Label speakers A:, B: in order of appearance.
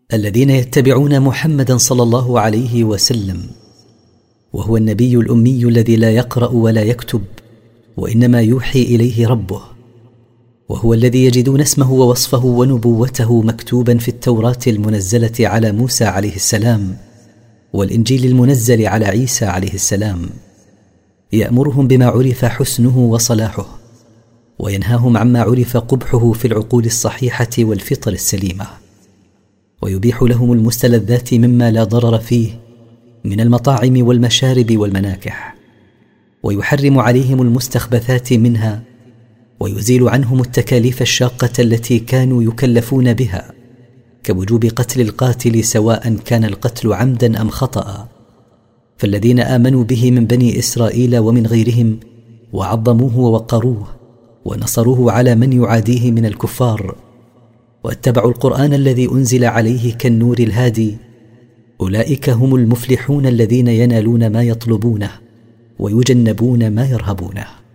A: الذين يتبعون محمدا صلى الله عليه وسلم، وهو النبي الأمي الذي لا يقرأ ولا يكتب، وإنما يوحي إليه ربه، وهو الذي يجدون اسمه ووصفه ونبوته مكتوبا في التوراة المنزلة على موسى عليه السلام والإنجيل المنزل على عيسى عليه السلام، يأمرهم بما عرف حسنه وصلاحه، وينهاهم عما عرف قبحه في العقول الصحيحة والفطر السليمة، ويبيح لهم المستلذات مما لا ضرر فيه من المطاعم والمشارب والمناكح، ويحرم عليهم المستخبثات منها، ويزيل عنهم التكاليف الشاقة التي كانوا يكلفون بها، كوجوب قتل القاتل سواء كان القتل عمدا أم خطأ. فالذين آمنوا به من بني إسرائيل ومن غيرهم وعظموه ووقروه ونصروه على من يعاديه من الكفار، واتبعوا القرآن الذي أنزل عليه كالنور الهادي، أولئك هم المفلحون الذين ينالون ما يطلبونه ويجنبون ما يرهبونه.